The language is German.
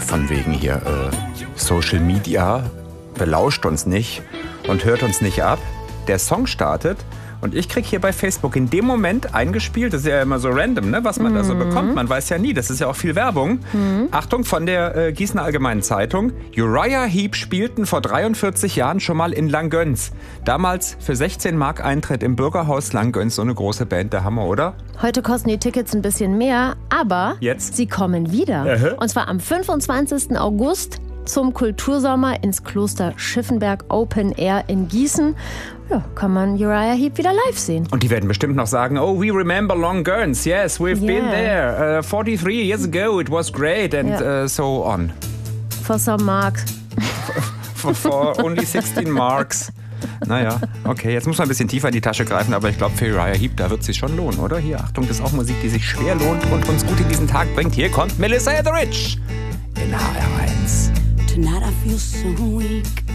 von wegen hier Social Media, belauscht uns nicht und hört uns nicht ab. Der Song startet und ich kriege hier bei Facebook in dem Moment eingespielt, das ist ja immer so random, ne, was man da so bekommt, man weiß ja nie, das ist ja auch viel Werbung. Achtung, von der Gießener Allgemeinen Zeitung: Uriah Heep spielten vor 43 Jahren schon mal in Langgöns. Damals für 16 Mark Eintritt im Bürgerhaus Langgöns, so eine große Band, der Hammer, oder? Heute kosten die Tickets ein bisschen mehr, aber Jetzt? sie kommen wieder. Und zwar am 25. August zum Kultursommer ins Kloster Schiffenberg Open Air in Gießen. Ja, kann man Uriah Heep wieder live sehen. Und die werden bestimmt noch sagen, oh, we remember Langgöns, yes, we've been there. 43 years ago, it was great and so on. For some marks. For only 16 marks. Naja, okay, jetzt muss man ein bisschen tiefer in die Tasche greifen, aber ich glaube, für Uriah Heep, da wird es sich schon lohnen, oder? Hier, Achtung, das ist auch Musik, die sich schwer lohnt und uns gut in diesen Tag bringt. Hier kommt Melissa Etheridge in HR1. Tonight I feel so weak.